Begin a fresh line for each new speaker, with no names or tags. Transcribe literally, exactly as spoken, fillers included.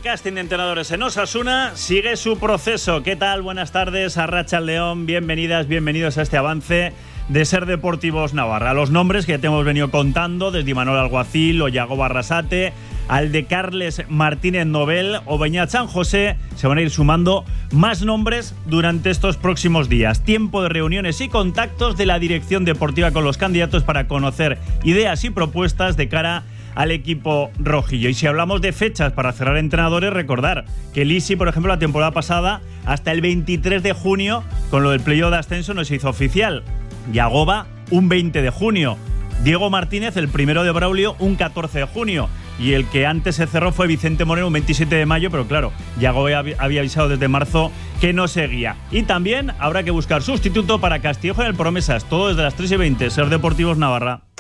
casting de entrenadores en Osasuna sigue su proceso. ¿Qué tal? Buenas tardes, Arratsaldeon. Bienvenidas, bienvenidos a este avance de Ser Deportivos Navarra. Los nombres que ya te hemos venido contando, desde Imanol Alguacil o Yago Barrasate, al de Carles Martínez Nobel o Beñat San José, se van a ir sumando más nombres durante estos próximos días. Tiempo de reuniones y contactos de la dirección deportiva con los candidatos para conocer ideas y propuestas de cara al equipo rojillo. Y si hablamos de fechas para cerrar entrenadores, recordar que Lisi, por ejemplo, la temporada pasada, hasta el veintitrés de junio, con lo del playoff de ascenso, no se hizo oficial. Yagoba, un veinte de junio. Diego Martínez, el primero de Braulio, un catorce de junio. Y el que antes se cerró fue Vicente Moreno, un veintisiete de mayo, pero claro, Yagoba había avisado desde marzo que no seguía. Y también habrá que buscar sustituto para Castillejo en el Promesas, todo desde las tres y veinte, Ser Deportivos Navarra.